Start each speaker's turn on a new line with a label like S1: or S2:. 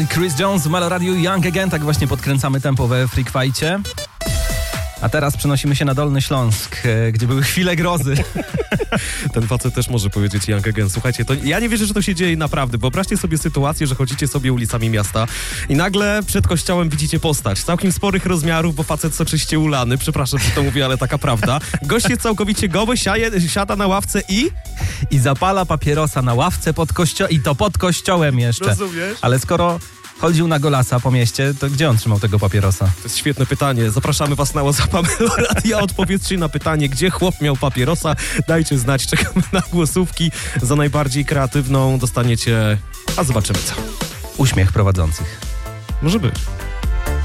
S1: Chris Jones w Melo Radio, Young Again, tak właśnie podkręcamy tempo we Freak Fight'cie. A teraz przenosimy się na Dolny Śląsk, gdzie były chwile grozy.
S2: Ten facet też może powiedzieć Young Again. Słuchajcie, to ja nie wierzę, że to się dzieje naprawdę. Wyobraźcie sobie sytuację, że chodzicie sobie ulicami miasta i nagle przed kościołem widzicie postać całkiem sporych rozmiarów, bo facet soczyście ulany. Przepraszam, że to mówię, ale taka prawda. Gość jest całkowicie goły, siada na ławce
S1: I zapala papierosa na ławce i to pod kościołem jeszcze.
S2: Rozumiesz?
S1: Ale skoro chodził na golasa po mieście, to gdzie on trzymał tego papierosa?
S2: To jest świetne pytanie. Zapraszamy was na WhatsAppa Melo Radia. Odpowiedzcie na pytanie, gdzie chłop miał papierosa. Dajcie znać, czekamy na głosówki. Za najbardziej kreatywną dostaniecie, a zobaczymy co.
S1: Uśmiech prowadzących.
S2: Może być.